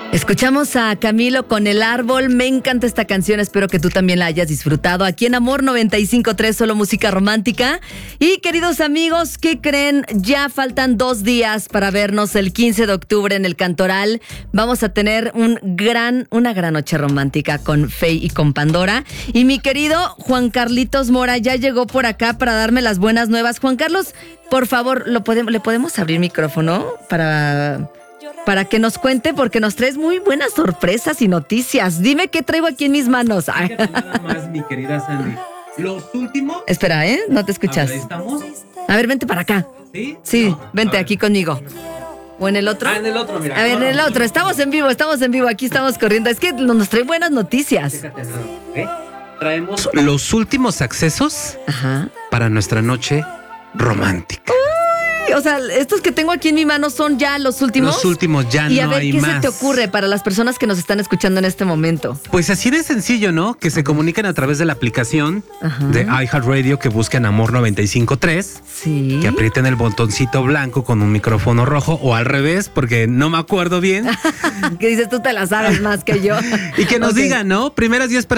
Escuchamos a Camilo con El Árbol. Me encanta esta canción, espero que tú también la hayas disfrutado. Aquí en Amor 95.3, solo música romántica. Y queridos amigos, ¿qué creen? Ya faltan 2 días para vernos el 15 de octubre en el Cantoral. Vamos a tener una gran noche romántica con Fey y con Pandora. Y mi querido Juan Carlitos Mora ya llegó por acá para darme las buenas nuevas. Juan Carlos, por favor, ¿le podemos abrir micrófono para que nos cuente? Porque nos traes muy buenas sorpresas y noticias. Dime qué traigo aquí en mis manos. Fíjate nada más, mi querida Sandy. Los últimos... Espera, no te escuchas. A ver, ¿ahí estamos? A ver, vente para acá. ¿Sí? Sí, No, vente aquí conmigo. ¿O en el otro? en el otro, mira. A ver, en el otro. Estamos en vivo. Aquí estamos corriendo. Es que nos trae buenas noticias. Fíjate nada, ¿ok? Traemos los últimos accesos para nuestra noche romántica. O sea, estos que tengo aquí en mi mano son ya los últimos. Los últimos, ya y a no ver, hay ¿qué más. se te ocurre para las personas que nos están escuchando en este momento? Pues así de sencillo, ¿no? Que se comuniquen a través de la aplicación de iHeartRadio, que busquen Amor 95.3. Sí. Que aprieten el botoncito blanco con un micrófono rojo o al revés, porque no me acuerdo bien. Que dices, tú te la sabes más que yo. Y que nos digan, ¿no? Primeras 10 personas